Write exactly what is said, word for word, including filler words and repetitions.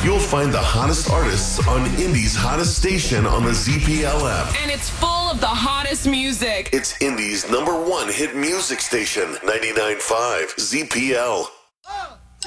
You'll find the hottest artists on Indie's hottest station on the Z P L app. And it's full of the hottest music. It's Indie's number one hit music station, ninety-nine point five Z P L.